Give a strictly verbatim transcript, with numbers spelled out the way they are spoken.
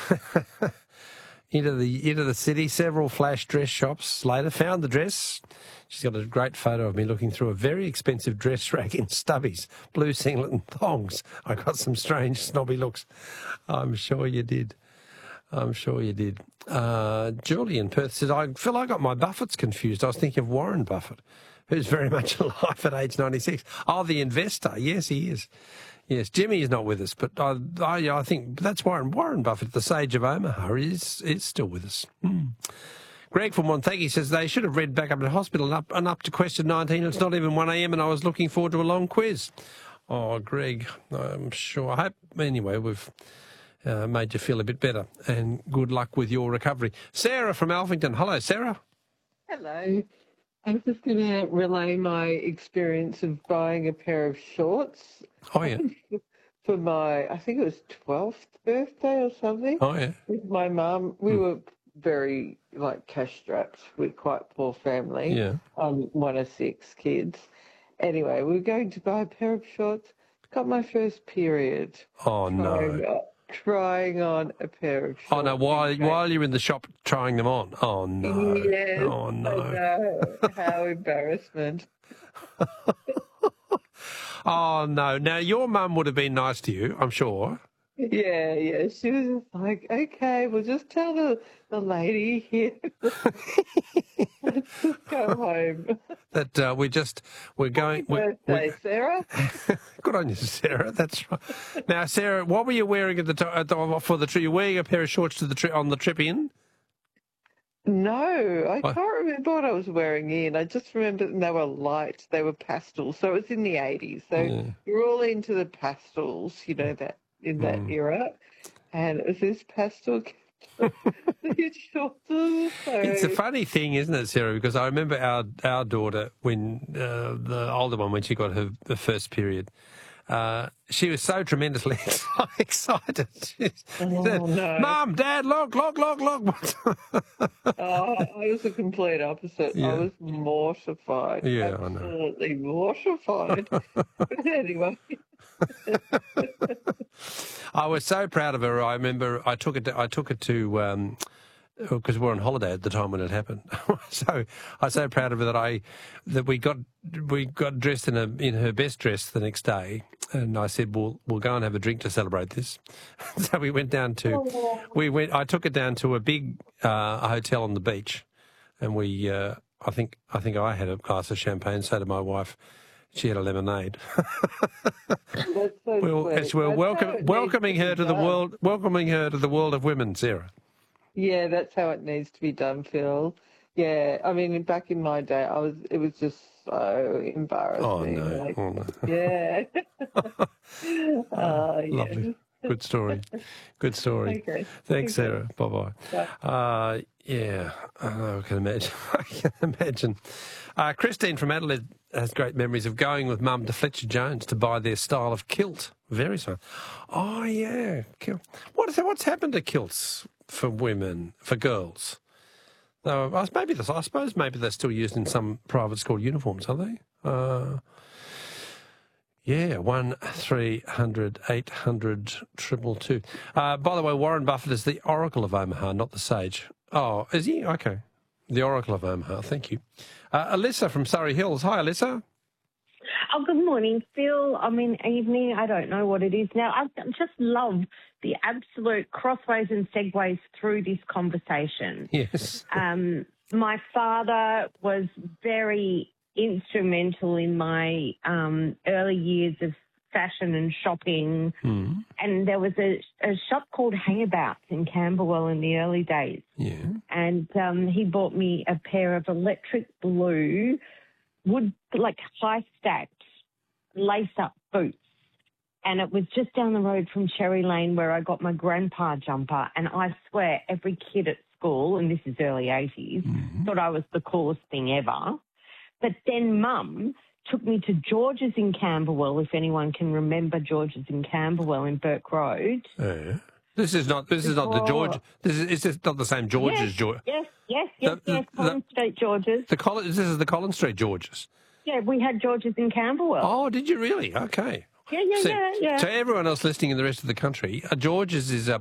into the into the city, several flash dress shops later, found the dress. She's got a great photo of me looking through a very expensive dress rack in stubbies, blue singlet and thongs. I got some strange snobby looks. I'm sure you did. I'm sure you did. Uh, Julie in Perth said, I feel I got my Buffetts confused. I was thinking of Warren Buffett, who's very much alive at age ninety-six. Oh, the investor. Yes, he is. Yes, Jimmy is not with us, but I, I, I think that's Warren. Warren Buffett, the sage of Omaha, is is still with us. Mm. Greg from Wonthaggi says they should have read back up to hospital and up, and up to question nineteen. It's not even one a m and I was looking forward to a long quiz. Oh, Greg, I'm sure. I hope, anyway, we've uh, made you feel a bit better, and good luck with your recovery. Sarah from Alphington. Hello, Sarah. Hello. I'm just going to relay my experience of buying a pair of shorts. Oh, yeah. For my, I think it was twelfth birthday or something. Oh, yeah. With my mum. We mm. were very, like, cash-strapped. We're quite a poor family. Yeah. I'm one of six kids. Anyway, we were going to buy a pair of shorts. Got my first period. Oh, no. Trying, trying on a pair of shorts. Oh, no, while, while you're in the shop trying them on? Oh, no. Yes, oh, no. I know. How embarrassment. Oh, no. Now, your mum would have been nice to you, I'm sure. Yeah, yeah. She was just like, okay, we'll just tell the, the lady here. Let's just go home. That uh, we just, we're going... Happy birthday, we, Sarah. Good on you, Sarah. That's right. Now, Sarah, what were you wearing at the, at the for the trip? You wearing a pair of shorts to the tri- on the trip in? No, I What? can't remember what I was wearing in. I just remember they were light. They were pastels. So it was in the eighties. So Yeah. we're all into the pastels, you know, that in that Mm. era. And it was this pastel these shorts. So... It's a funny thing, isn't it, Sarah? Because I remember our our daughter, when uh, the older one, when she got her, her first period, uh, she was so tremendously excited. She Oh, said, no. Mum, Dad, look, look, look, look. Oh, I was the complete opposite. Yeah. I was mortified. Yeah, I know. Absolutely mortified. But anyway. I was so proud of her. I remember I took it. To, I took it to um, because we were on holiday at the time when it happened. So I was so proud of her that I that we got we got dressed in a in her best dress the next day, and I said, "We'll we'll go and have a drink to celebrate this." So we went down to we went. I took it down to a big uh, hotel on the beach, and we uh, I think I think I had a glass of champagne. So did my wife. She had a lemonade. That's so Well, sweet. as we're That's welcome, how it needs welcoming to her be to the done. world, welcoming her to the world of women, Sarah. Yeah, that's how it needs to be done, Phil. Yeah, I mean, back in my day, I was. It was just so embarrassing. Oh no! Like, Oh, no. yeah. uh, yeah. Lovely. Good story. Good story. Okay. Thanks, Okay. Sarah. Bye-bye. Bye. Uh, yeah, I know, I can imagine. I can imagine. Uh, Christine from Adelaide has great memories of going with Mum to Fletcher Jones to buy their style of kilt. Very so. Oh, yeah. Kilt. What is, what's happened to kilts for women, for girls? No, I- maybe this, I suppose maybe they're still used in some private school uniforms, are they? Uh, yeah, one three hundred eight hundred triple two. Uh, by the way, Warren Buffett is the Oracle of Omaha, not the Sage. Oh, is he? Okay. The Oracle of Omaha, thank you. Uh, Alyssa from Surrey Hills. Hi, Alyssa. Oh, good morning, Phil. I mean, evening. I don't know what it is now. I just love the absolute crossways and segues through this conversation. Yes. Um, my father was very instrumental in my um, early years of fashion and shopping. Mm. And there was a, a shop called Hangabouts in Camberwell in the early days. Yeah. And um, he bought me a pair of electric blue wood, like high-stacked lace-up boots. And it was just down the road from Cherry Lane where I got my grandpa jumper. And I swear every kid at school, and this is early eighties, Mm-hmm. thought I was the coolest thing ever. But then Mum took me to George's in Camberwell, if anyone can remember George's in Camberwell in Burke Road. Yeah. This is not. This is not the George. This is. Is this not the same George yes, as George? Yes, yes, yes, The- yes, the- Collins Street George's. The Collin, this is the Collins Street Georges. Yeah, we had George's in Camberwell. Oh, did you really? Okay. Yeah, yeah, So, yeah, yeah. so everyone else listening in the rest of the country, uh, George's is a